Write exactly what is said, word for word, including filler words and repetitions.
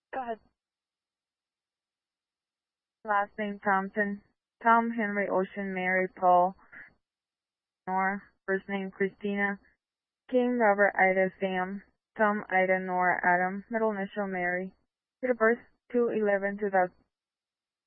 Go ahead. Last name Thompson. Tom Henry Ocean Mary Paul Nora. First name Christina. King Robert Ida Sam. Tom Ida Nora Adam. Middle initial Mary. Date of birth two eleven two thousand.